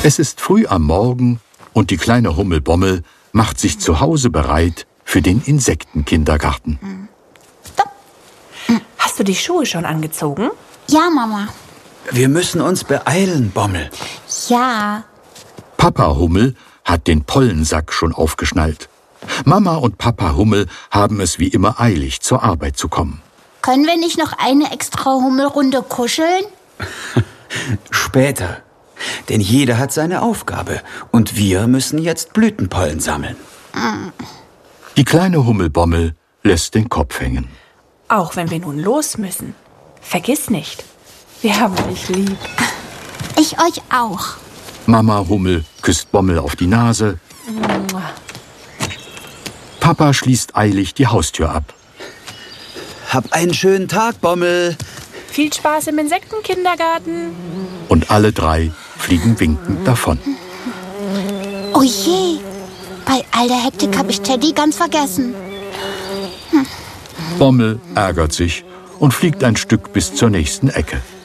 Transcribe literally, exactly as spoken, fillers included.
Es ist früh am Morgen und die kleine Hummel-Bommel macht sich zu Hause bereit für den Insektenkindergarten. Hast du die Schuhe schon angezogen? Ja, Mama. Wir müssen uns beeilen, Bommel. Ja. Papa Hummel hat den Pollensack schon aufgeschnallt. Mama und Papa Hummel haben es wie immer eilig, zur Arbeit zu kommen. Können wir nicht noch eine extra Hummelrunde kuscheln? Später. Denn jeder hat seine Aufgabe. Und wir müssen jetzt Blütenpollen sammeln. Die kleine Hummelbommel lässt den Kopf hängen. Auch wenn wir nun los müssen. Vergiss nicht, wir haben dich lieb. Ich euch auch. Mama Hummel küsst Bommel auf die Nase. Papa schließt eilig die Haustür ab. Hab einen schönen Tag, Bommel. Viel Spaß im Insektenkindergarten. Und alle drei fliegen winkend davon. Oh je, bei all der Hektik habe ich Teddy ganz vergessen. Bommel ärgert sich und fliegt ein Stück bis zur nächsten Ecke.